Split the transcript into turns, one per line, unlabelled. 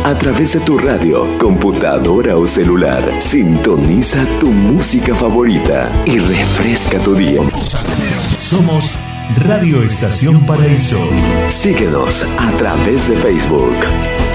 a través de tu radio, computadora o celular. Sintoniza tu música favorita y refresca tu día.
Somos Radio Estación Paraíso.
Síguenos a través de Facebook.